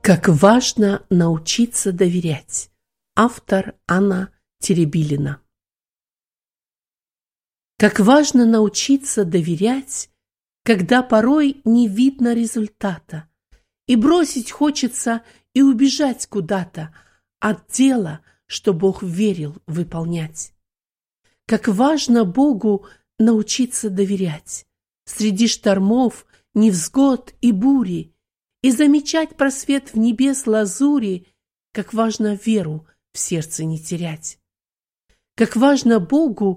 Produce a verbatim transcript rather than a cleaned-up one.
Как важно научиться доверять. Автор Анна Теребилина. Как важно научиться доверять, когда порой не видно результата, и бросить хочется и убежать куда-то от дела, что Бог верил выполнять. Как важно Богу научиться доверять среди штормов, невзгод и бури, и замечать просвет в небес лазури, как важно веру в сердце не терять. Как важно Богу